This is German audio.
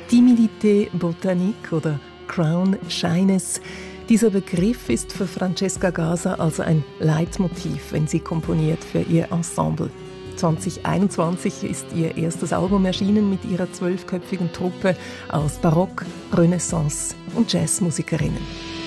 Timidité botanique oder Crown Shyness. Dieser Begriff ist für Francesca Gaza also ein Leitmotiv, wenn sie komponiert für ihr Ensemble. 2021 ist ihr erstes Album erschienen mit ihrer 12-köpfigen Truppe aus Barock, Renaissance und Jazzmusikerinnen.